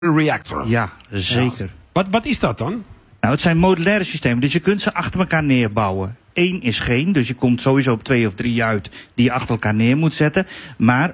reactor. Ja, zeker. Ja. Wat is dat dan? Nou, het zijn modulaire systemen, dus je kunt ze achter elkaar neerbouwen. 1 is geen, dus je komt sowieso op 2 of 3 uit die je achter elkaar neer moet zetten. Maar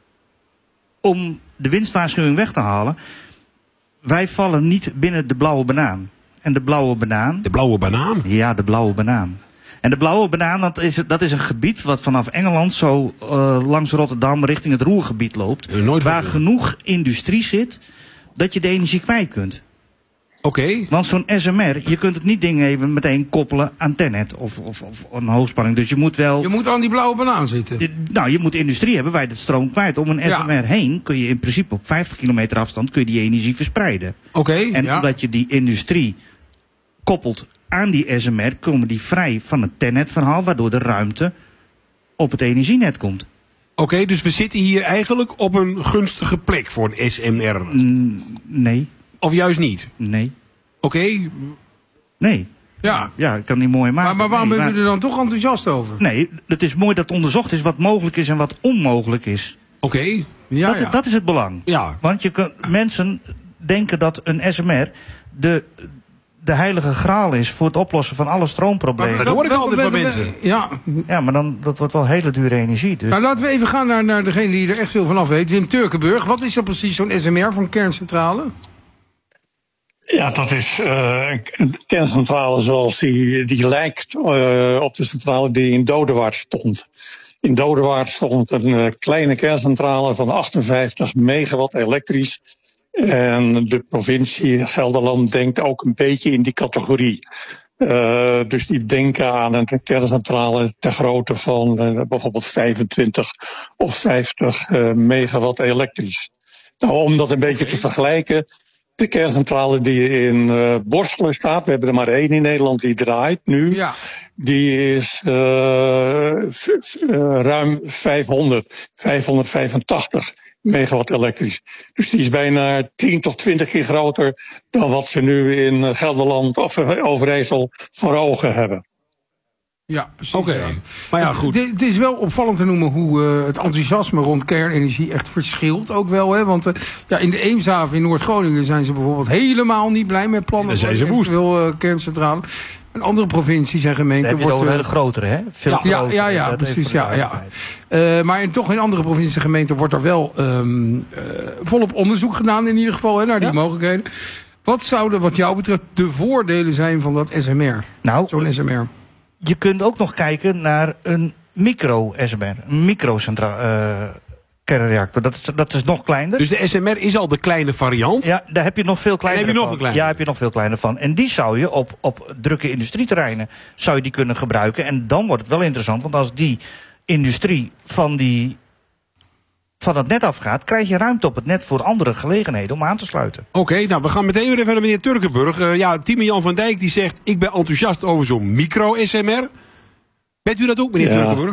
om de winstwaarschuwing weg te halen, wij vallen niet binnen de blauwe banaan. En de blauwe banaan... De blauwe banaan? Ja, de blauwe banaan. En de blauwe banaan, dat is een gebied wat vanaf Engeland zo langs Rotterdam richting het Roergebied loopt. Waar genoeg industrie zit dat je de energie kwijt kunt. Oké. Want zo'n SMR, je kunt het niet ding even meteen koppelen aan Tennet of een hoogspanning. Dus je moet wel... Je moet aan die blauwe banaan zitten. Je moet industrie hebben waar je de stroom kwijt. Om een SMR heen kun je in principe op 50 kilometer afstand kun je die energie verspreiden. En omdat je die industrie koppelt aan die SMR, komen die vrij van het Tennet-verhaal, waardoor de ruimte op het energienet komt. Oké, dus we zitten hier eigenlijk op een gunstige plek voor een SMR? Nee. Of juist niet? Nee. Oké. Nee. Ja, ik kan niet mooi maken. Maar waarom bent u er dan toch enthousiast over? Nee, het is mooi dat onderzocht is wat mogelijk is en wat onmogelijk is. Oké. Dat is het belang. Ja. Want mensen denken dat een SMR de heilige graal is voor het oplossen van alle stroomproblemen. Dat hoor ik altijd van mensen. Ja, maar dat wordt wel hele dure energie. Dus. Nou, laten we even gaan naar degene die er echt veel van af weet. Wim Turkenburg, wat is dan precies zo'n SMR van kerncentrale? Ja, dat is een kerncentrale zoals die lijkt op de centrale die in Dodewaard stond. In Dodewaard stond een kleine kerncentrale van 58 megawatt elektrisch. En de provincie Gelderland denkt ook een beetje in die categorie. Dus die denken aan een kerncentrale ter grootte van bijvoorbeeld 25 of 50 megawatt elektrisch. Nou, om dat een beetje te vergelijken, de kerncentrale die in Borselen staat, we hebben er maar 1 in Nederland die draait nu. Ja. Die is ruim 585 megawatt elektrisch. Dus die is bijna 10 tot 20 keer groter dan wat ze nu in Gelderland of Overijssel voor ogen hebben. Ja, precies. Oké. Maar ja, goed. Het is wel opvallend te noemen hoe het enthousiasme rond kernenergie echt verschilt ook wel. Hè? Want in de Eemshaven in Noord-Groningen zijn ze bijvoorbeeld helemaal niet blij met plannen voor eventueel kerncentrale. Een andere provincies en gemeenten wordt het een hele grotere, hè? Veel groter. Ja, precies. Maar in andere provincies en gemeenten wordt er wel volop onderzoek gedaan in ieder geval naar die mogelijkheden. Wat zouden wat jou betreft de voordelen zijn van dat SMR? Nou, zo'n SMR. Je kunt ook nog kijken naar een micro-SMR, een micro-kernreactor. Dat is nog kleiner. Dus de SMR is al de kleine variant? Ja, daar heb je nog veel kleiner van. Ja, heb je nog veel kleiner van. En die zou je op drukke industrieterreinen die kunnen gebruiken. En dan wordt het wel interessant, want als die industrie van het net afgaat, krijg je ruimte op het net voor andere gelegenheden om aan te sluiten. Oké, nou we gaan meteen weer even naar meneer Turkenburg. Timo-Jan van Dijk die zegt, ik ben enthousiast over zo'n micro-SMR. Bent u dat ook, meneer Turkenburg?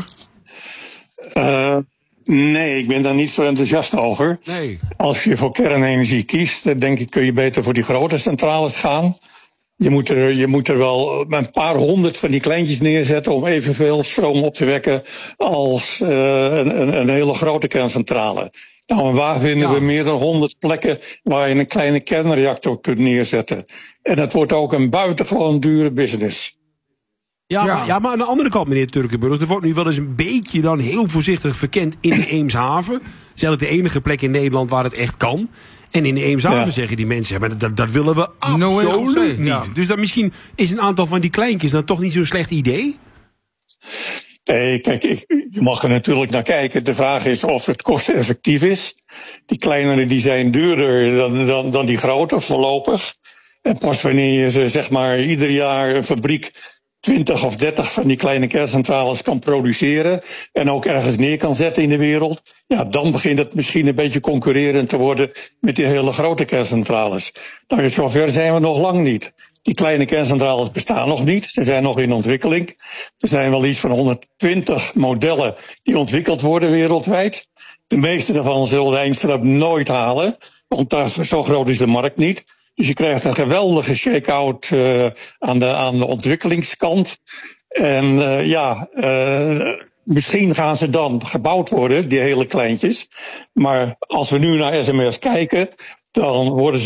Nee, ik ben daar niet zo enthousiast over. Nee. Als je voor kernenergie kiest, dan denk ik kun je beter voor die grote centrales gaan. Je moet er wel een paar honderd van die kleintjes neerzetten om evenveel stroom op te wekken als een hele grote kerncentrale. Nou, en waar vinden we meer dan 100 plekken waar je een kleine kernreactor kunt neerzetten? En het wordt ook een buitengewoon dure business. Maar aan de andere kant, meneer Turkenburg, er wordt nu wel eens een beetje dan heel voorzichtig verkend in de Eemshaven. Zelfs de enige plek in Nederland waar het echt kan. En in de Eemshaven zeggen die mensen, maar dat willen we absoluut niet. Ja. Dus dan misschien is een aantal van die kleintjes dan toch niet zo'n slecht idee? Nee, kijk, je mag er natuurlijk naar kijken. De vraag is of het kosteneffectief is. Die kleinere die zijn duurder dan die grote, voorlopig. En pas wanneer je ze, zeg maar, ieder jaar een fabriek 20 of 30 van die kleine kerncentrales kan produceren en ook ergens neer kan zetten in de wereld, ja, dan begint het misschien een beetje concurrerend te worden met die hele grote kerncentrales. Nou, zover zijn we nog lang niet. Die kleine kerncentrales bestaan nog niet, ze zijn nog in ontwikkeling. Er zijn wel iets van 120 modellen die ontwikkeld worden wereldwijd. De meeste daarvan zullen de eindstreep nooit halen, want zo groot is de markt niet. Dus je krijgt een geweldige shake-out aan de ontwikkelingskant. En misschien gaan ze dan gebouwd worden, die hele kleintjes. Maar als we nu naar SMR's kijken, dan worden